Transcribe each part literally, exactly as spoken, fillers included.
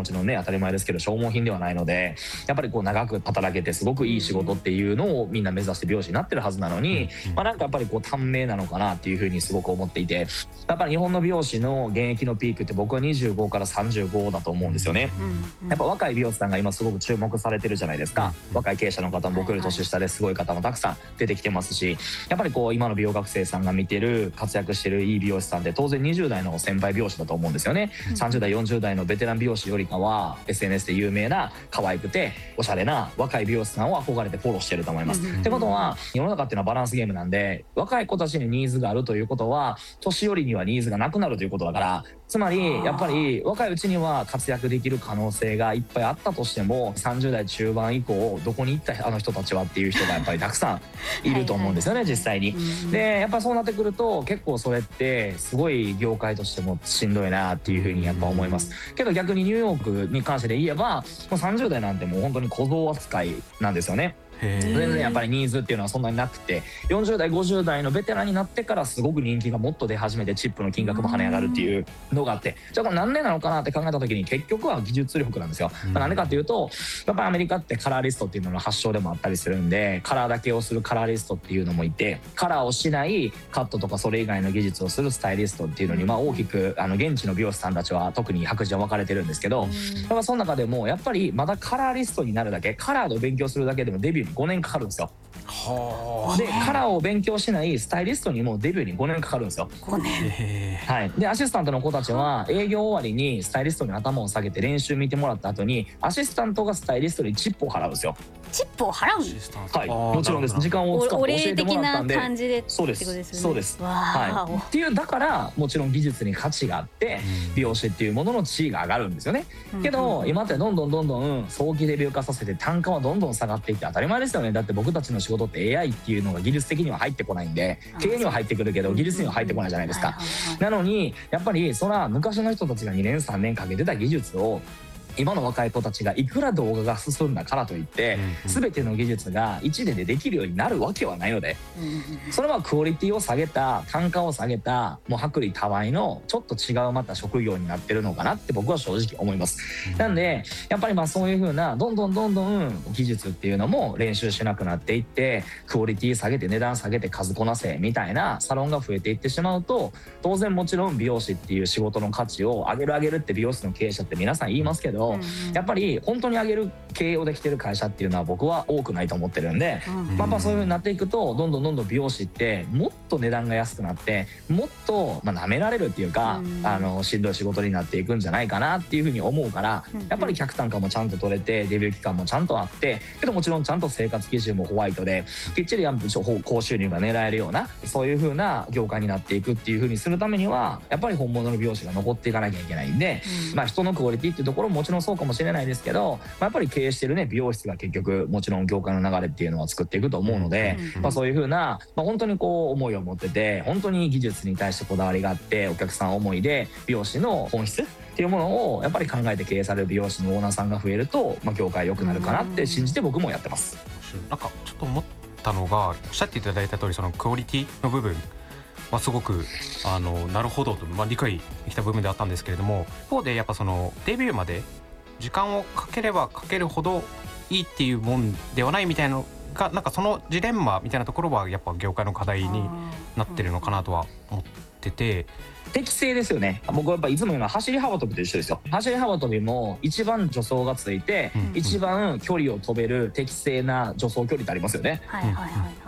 もちろんね当たり前ですけど消耗品ではないので、やっぱりこう長く働けてすごくいい仕事っていうのをみんな目指して美容師になってるはずなのに、まあ、なんかやっぱりこう短命なのかなっていうふうにすごく思っていて、やっぱり日本の美容師の現役のピークって僕はにじゅうごからさんじゅうごだと思うんですよね。やっぱ若い美容師さんが今すごく注目されてるじゃないですか。若い経営者の方も僕より年下ですごい方もたくさん出てきてますし、やっぱりこう今の美容学生さんが見てる活躍してるいい美容師さんって当然にじゅう代の先輩美容師だと思うんですよね。さんじゅう代よんじゅう代のベテラン美容師よりかは エスエヌエス で有名な可愛くておしゃれな若い美容師さんを憧れてフォローしてると思います。ってことは世の中っていうのはバランスゲームなんで、若い子たちにニーズがあるということは年寄りにはニーズがなくなるということだから、つまりやっぱり若いうちには活躍できる可能性がいっぱいあったとしても、さんじゅう代中盤以降どこに行ったあの人たちはっていう人がやっぱりたくさんいると思うんですよね実際に。でやっぱりそうなってくると結構それってすごい業界としてもしんどいなっていうふうにやっぱ思いますけど、逆にニューヨークに関してで言えばもうさんじゅう代なんてもう本当に小僧扱いなんですよね。全然やっぱりニーズっていうのはそんなになくて、よんじゅう代ごじゅう代のベテランになってからすごく人気がもっと出始めてチップの金額も跳ね上がるっていうのがあって、じゃあこれ何でなのかなって考えた時に結局は技術力なんですよ。まあ、なんでかっていうとやっぱりアメリカってカラーリストっていうのの発祥でもあったりするんで、カラーだけをするカラーリストっていうのもいて、カラーをしないカットとかそれ以外の技術をするスタイリストっていうのにまあ大きくあの現地の美容師さんたちは特に白人は分かれてるんですけど、やっぱその中でもやっぱりまだカラーリストになるだけ、カラーを勉強するだけでもデビューにごねんかかるんですよ。でカラーを勉強しないスタイリストにもデビューにごねんかかるんですよ。 ごねん、はい、でアシスタントの子たちは営業終わりにスタイリストに頭を下げて練習見てもらった後にアシスタントがスタイリストにチップを払うんですよ。 チップを払うんです。 はい、もちろんです。時間を使って教えてもらったんで。 お礼的な感じで。 そうです。そうです。はい。っていうだからもちろん技術に価値があって美容師っていうものの地位が上がるんですよね。けど今ってどんどんどんどん早期デビュー化させて単価はどんどん下がっていって当たり前ですよね。だって僕たちの仕事って エーアイ っていうのが技術的には入ってこないんで、経営には入ってくるけど技術には入ってこないじゃないですか。なのにやっぱりそら昔の人たちがにねんさんねんかけてた技術を今の若い子たちがいくら動画が進んだからといって全ての技術がいちねんでできるようになるわけはないので、それはクオリティを下げた単価を下げたもう薄利多売のちょっと違うまた職業になってるのかなって僕は正直思います。なんでやっぱりまあそういう風などんどんどんどん技術っていうのも練習しなくなっていってクオリティ下げて値段下げて数こなせみたいなサロンが増えていってしまうと、当然もちろん美容師っていう仕事の価値を上げる上げるって美容室の経営者って皆さん言いますけど、やっぱり本当に上げる経営をできてる会社っていうのは僕は多くないと思ってるんで、まあまあそういう風になっていくとどんどんどんどん美容師ってもっと値段が安くなってもっとまあ舐められるっていうか、あのしんどい仕事になっていくんじゃないかなっていう風に思うから、やっぱり客単価もちゃんと取れてデビュー期間もちゃんとあってけどもちろんちゃんと生活基準もホワイトできっちり高収入が狙えるようなそういう風な業界になっていくっていう風にするためにはやっぱり本物の美容師が残っていかなきゃいけないんで、まあ人のクオリティっていうところももちろんそうかもしれないですけど、まあ、やっぱり経営してるね美容室が結局もちろん業界の流れっていうのは作っていくと思うので、まあそういう風な、まあ、本当にこう思いを持ってて本当に技術に対してこだわりがあってお客さん思いで美容師の本質っていうものをやっぱり考えて経営される美容師のオーナーさんが増えると、まあ、業界良くなるかなって信じて僕もやってます。 なんかちょっと思ったのがおっしゃっていただいた通りそのクオリティの部分まあ、すごくあのなるほどと、まあ、理解できた部分であったんですけれども、一方でやっぱそのデビューまで時間をかければかけるほどいいっていうもんではないみたいなのがなんかそのジレンマみたいなところはやっぱ業界の課題になってるのかなとは思ってて。 適正ですよね。僕はやっぱいつも言うのは走り幅跳びと一緒ですよ。走り幅跳びも一番助走がついて、うん、一番距離を飛べる適正な助走距離ってありますよね。はいはいはい、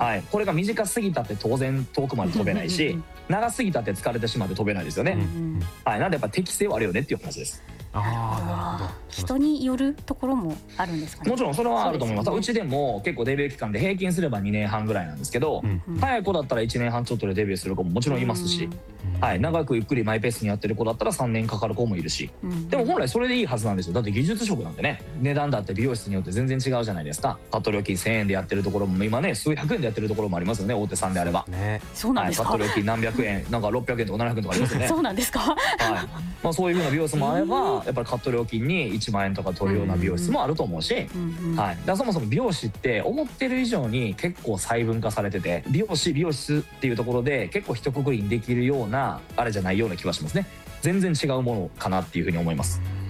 はい、これが短すぎたって当然遠くまで飛べないし長すぎたって疲れてしまって飛べないですよね。うん、はい、なんでやっぱ適正はあるよねっていう話です。 ああ、人によるところもあるんですかね。 もちろんそれはあると思います。うちでも結構デビュー期間で平均すればにねんはんぐらいなんですけど、うん、早い子だったらいちねんはんちょっとでデビューする子ももちろんいますし、はい、長くゆっくりマイペースにやってる子だったらさんねんかかる子もいるし、うん、でも本来それでいいはずなんですよ。だって技術職なんでね、値段だって美容室によって全然違うじゃないですか。カット料金せんえんでやってるところも今ね数百円でやってるところもありますよね、大手さんであれば、ね、 そうなんですか、 はい、カット料金何百円なんかろっぴゃくえんとかななひゃくえんとかありますよねそうなんですか、はい、 まあ、そういう風な美容室もあれば、やっぱりカット料金にいちまんえんとか取るような美容室もあると思うし、はい、だからそもそも美容師って思ってる以上に結構細分化されてて、美容師美容室っていうところで結構一括りにできるようなあれじゃないような気はしますね。全然違うものかなっていう風に思います。